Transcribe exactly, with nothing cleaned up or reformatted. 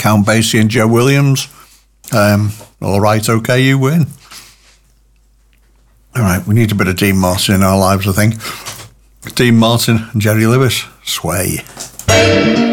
Count Basie and Joe Williams. Um, all right, okay, you win. All right, we need a bit of Dean Martin in our lives, I think. Dean Martin and Jerry Lewis, Sway.